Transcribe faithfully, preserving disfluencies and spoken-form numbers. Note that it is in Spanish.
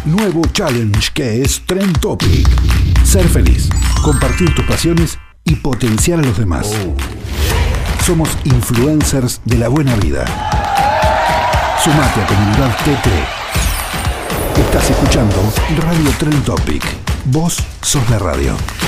nuevo challenge que es Trend Topic. Ser feliz, compartir tus pasiones y potenciar a los demás. Somos influencers de la buena vida. Sumate a Comunidad T tres. Estás escuchando Radio Trend Topic. Vos sos la radio.